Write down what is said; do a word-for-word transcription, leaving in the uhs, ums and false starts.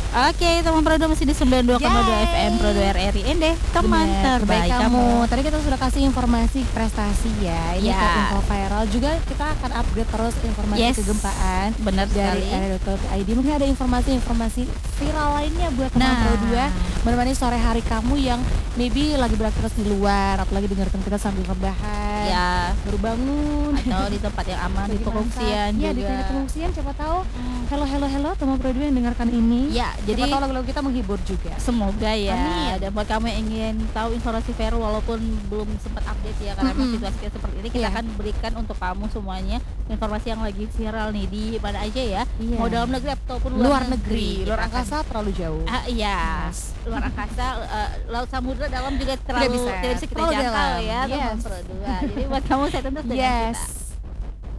Oke, teman Pro dua masih di sembilan puluh dua koma dua F M Pro dua R R I N deh, teman Bener, terbaik terbaik kamu. Tadi kita sudah kasih informasi prestasi ya. Ini Ya. ke info viral juga kita akan upgrade terus informasi Yes. kegempaan Benar dari sekali. r r dot i d. Mungkin ada informasi-informasi viral lainnya buat teman Nah. Pro dua menemani sore hari kamu yang maybe lagi beraktivitas di luar atau lagi dengarkan kita sambil rebahan. Ya, Baru bangun atau di tempat yang aman, di lagi pengungsian masak. juga. Iya, di tempat pengungsian siapa tahu. Hello hello hello teman Pro dua yang dengarkan ini. Ya, Siapa jadi tahu lagu-lagu kita menghibur juga. semoga ya. Amin. Dan buat kamu yang ingin tahu informasi viral walaupun belum sempat update ya karena Mm-mm. emang situasinya seperti ini, kita Iya. akan berikan untuk kamu semuanya informasi yang lagi viral nih di mana aja ya. Iya. Mau dalam negeri ataupun luar, Luar negeri, Kita luar akan- angkasa terlalu jauh. Ah, iya, Yes. luar angkasa, eh, laut samudra dalam juga terlalu bisa, tidak bisa kita terlalu jangkau dalam. ya, teman Yes. Pro dua. Jadi buat kamu saya tentu dengan Yes. kita.